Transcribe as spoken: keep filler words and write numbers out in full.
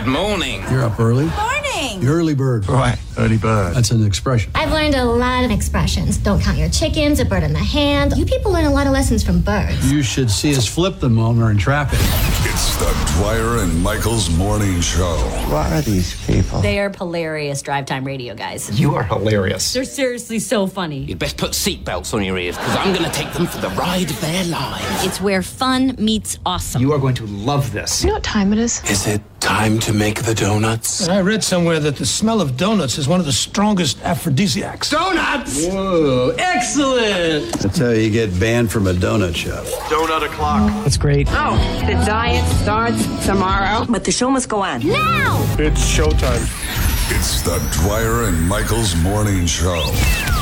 morning. You're up early? Morning. The early bird. Right, early bird. That's an expression. I've learned a lot of expressions. Don't count your chickens, a bird in the hand. You people learn a lot of lessons from birds. You should see us flip them when we're in traffic. It's the Dwyer and Michael's Morning Show. What are these people? They are hilarious drive time radio guys. You are hilarious. They're seriously so funny. You'd best put seatbelts on your ears, because I'm going to take them for the ride of their lives. It's where fun meets awesome. You are going to love this. You know what time it is? Is it time to make the donuts? I read somewhere that the smell of donuts is one of the strongest aphrodisiacs. Donuts! Whoa, excellent! That's how you get banned from a donut shop. Donut o'clock. That's great. Oh, the diet starts tomorrow. But the show must go on. Now! It's showtime. It's the Dwyer and Michael's Morning Show.